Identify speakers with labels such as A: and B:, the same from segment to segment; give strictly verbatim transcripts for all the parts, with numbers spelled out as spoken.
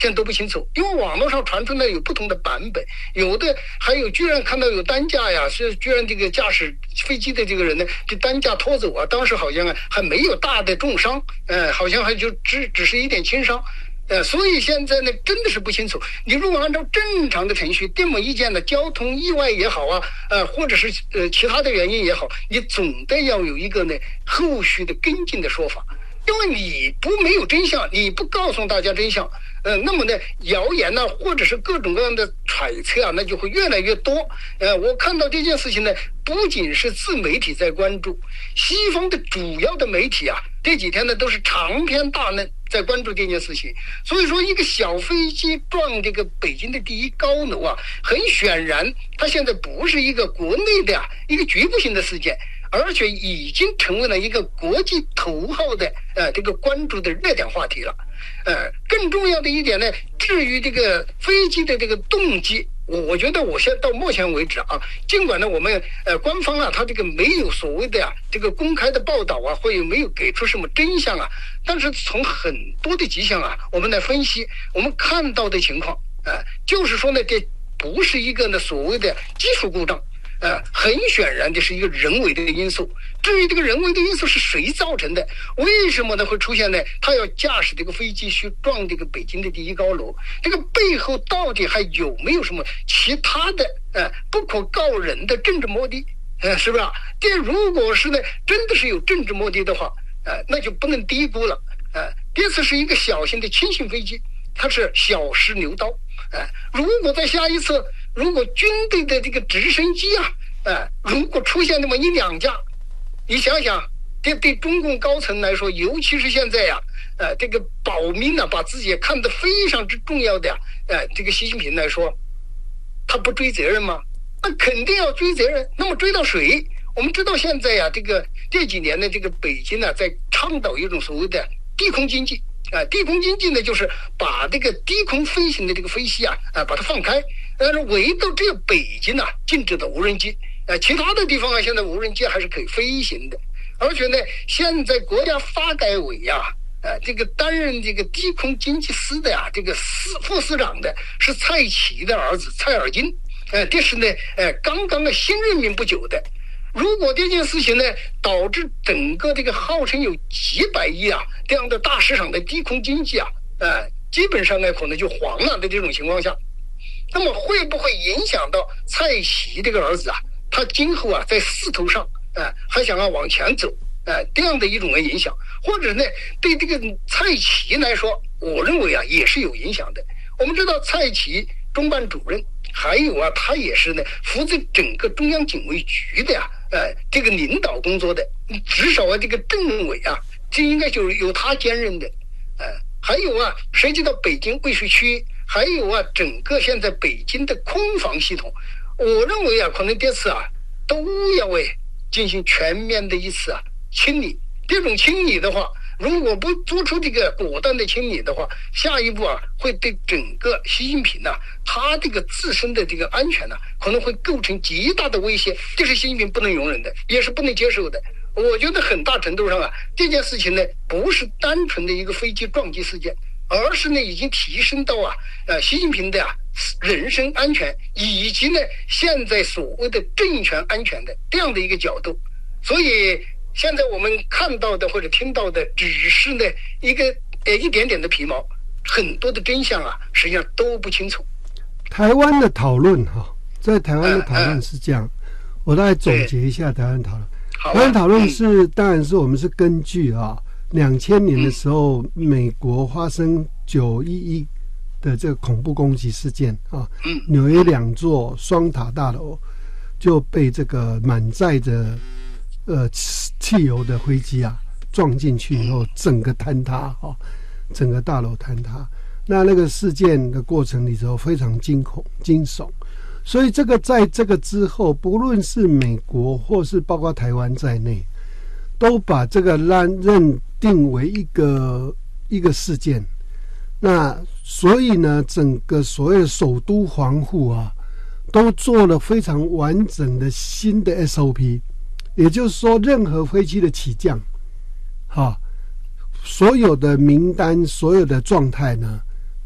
A: 现在都不清楚，因为网络上传出来有不同的版本，有的还有居然看到有担架呀，是居然这个驾驶飞机的这个人呢，这担架拖走啊，当时好像啊还没有大的重伤，呃，好像还就只只是一点轻伤。呃，所以现在呢，真的是不清楚。你如果按照正常的程序，这么一件的交通意外也好啊，呃，或者是呃其他的原因也好，你总得要有一个呢后续的跟进的说法。因为你不没有真相，你不告诉大家真相，呃，那么呢，谣言呢、啊，或者是各种各样的揣测啊，那就会越来越多。呃，我看到这件事情呢，不仅是自媒体在关注，西方的主要的媒体啊，这几天呢都是长篇大论在关注这件事情。所以说，一个小飞机撞这个北京的第一高楼啊，很显然，它现在不是一个国内的啊一个局部性的事件。而且已经成为了一个国际头号的呃这个关注的热点话题了。呃，更重要的一点呢，至于这个飞机的这个动机，我我觉得我现在到目前为止啊，尽管呢我们呃官方啊他这个没有所谓的啊这个公开的报道啊，或者没有给出什么真相啊，但是从很多的迹象啊，我们来分析，我们看到的情况，呃，就是说呢，这不是一个呢所谓的技术故障。呃，很显然的是一个人为的因素。至于这个人为的因素是谁造成的，为什么呢会出现呢？他要驾驶这个飞机去撞这个北京的第一高楼，这个背后到底还有没有什么其他的呃不可告人的政治目的？呃，是不是啊？这如果是呢，真的是有政治目的的话，呃，那就不能低估了。呃，这次是一个小型的轻型飞机，它是小试牛刀。呃，如果在下一次，如果军队的这个直升机啊，呃，如果出现那么一两架，你想想，这对中共高层来说，尤其是现在呀、啊，呃，这个保命啊，把自己看得非常之重要的呀、啊，呃，这个习近平来说，他不追责任吗？那肯定要追责任。那么追到谁？我们知道现在呀、啊，这个这几年的这个北京呢、啊，在倡导一种所谓的低空经济。啊、呃，低空经济呢，就是把这个低空飞行的这个飞机啊，啊、呃，把它放开。但是唯独只有北京啊，禁止的无人机。呃，其他的地方啊，现在无人机还是可以飞行的。而且呢，现在国家发改委呀、啊，呃，这个担任这个低空经济司的呀、啊，这个司副司长的是蔡奇的儿子蔡尔金。呃，这是呢，呃，刚刚的新任命不久的。如果这件事情呢，导致整个这个号称有几百亿啊这样的大市场的低空经济啊，呃，基本上呢可能就黄了的这种情况下，那么会不会影响到蔡奇这个儿子啊，他今后啊在势头上，呃，还想要往前走，呃，这样的一种影响，或者呢对这个蔡奇来说，我认为啊也是有影响的。我们知道蔡奇中办主任，还有啊，他也是呢负责整个中央警卫局的呀、啊。呃，这个领导工作的，至少啊，这个政委啊，这应该就是由他兼任的。呃，还有啊，涉及到北京渭水区，还有啊，整个现在北京的空防系统，我认为啊，可能这次啊，都要为进行全面的一次啊清理。这种清理的话，如果不做出这个果断的清理的话，下一步啊，会对整个习近平呐、啊，他这个自身的这个安全呢、啊，可能会构成极大的威胁，这是习近平不能容忍的，也是不能接受的。我觉得很大程度上啊，这件事情呢，不是单纯的一个飞机撞击事件，而是呢，已经提升到啊，呃，习近平的啊人身安全以及呢，现在所谓的政权安全的这样的一个角度，所以。现在我们看到的或者听到的只是呢一个呃一点点的皮毛，很多的真相啊实际上都不清楚。
B: 台湾的讨论哈，在台湾的讨论是这样，嗯嗯、我大概总结一下台湾讨论。
A: 啊、
B: 台湾讨论是、嗯、当然是我们是根据啊两千年的时候、嗯、美国发生九一一的这个恐怖攻击事件啊，嗯、纽约两座双塔大楼就被这个满载着。呃，汽油的飞机啊，撞进去以后，整个坍塌哦，整个大楼坍塌。那那个事件的过程里头非常惊恐、惊悚，所以这个在这个之后，不论是美国或是包括台湾在内，都把这个认认定为一个一个事件。那所以呢，整个所谓的首都防护啊，都做了非常完整的新的 S O P。也就是说，任何飞机的起降，哈，所有的名单、所有的状态呢，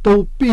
B: 都必